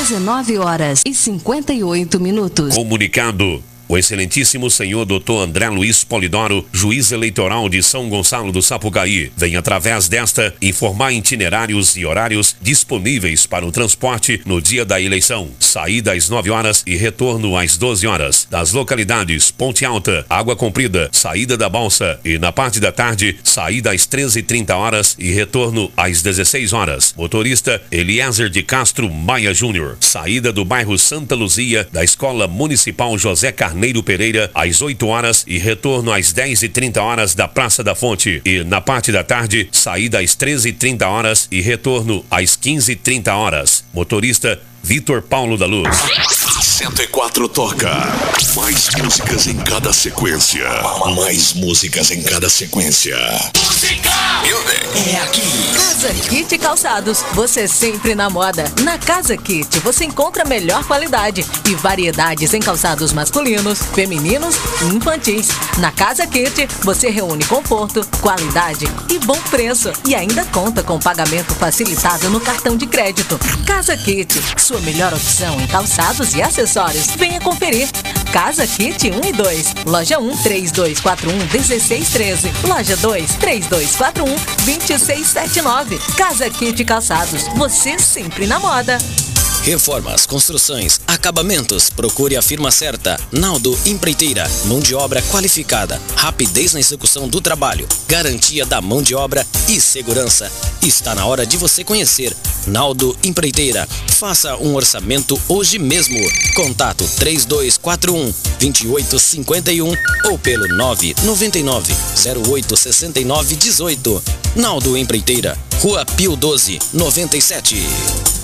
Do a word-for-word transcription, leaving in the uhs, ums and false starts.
dezenove horas e cinquenta e oito minutos. Comunicado. O excelentíssimo senhor doutor André Luiz Polidoro, juiz eleitoral de São Gonçalo do Sapucaí, vem através desta informar itinerários e horários disponíveis para o transporte no dia da eleição. Saída às nove horas e retorno às doze horas. Das localidades Ponte Alta, Água Comprida, saída da Balsa e na parte da tarde, saída às treze e trinta horas e retorno às dezesseis horas. Motorista Eliezer de Castro Maia Júnior. Saída do bairro Santa Luzia, da Escola Municipal José Carneiro Neiro Pereira, às oito horas e retorno às dez e trinta horas da Praça da Fonte. E na parte da tarde, saída às treze e trinta horas e retorno às quinze e trinta horas. Motorista Vitor Paulo da Luz. cento e quatro toca. Mais músicas em cada sequência. Mais músicas em cada sequência. Música! É aqui. Casa Kit Calçados. Você sempre na moda. Na Casa Kit você encontra a melhor qualidade e variedades em calçados masculinos, femininos e infantis. Na Casa Kit você reúne conforto, qualidade e bom preço. E ainda conta com pagamento facilitado no cartão de crédito. Casa Kit, sua melhor opção em calçados e acessórios. Venha conferir. Casa Kit um e dois. Loja um, três dois quatro um, um seis um três. Loja dois, três dois quatro um, dois seis sete nove. Casa Kit Calçados. Você sempre na moda. Reformas, construções, acabamentos. Procure a firma certa. Naldo Empreiteira. Mão de obra qualificada. Rapidez na execução do trabalho. Garantia da mão de obra e segurança. Está na hora de você conhecer Naldo Empreiteira. Faça um orçamento hoje mesmo. Contato três dois quatro um, dois oito cinco um ou pelo nove nove nove, zero oito seis nove um oito. Naldo Empreiteira. Rua Pio doze, noventa e sete.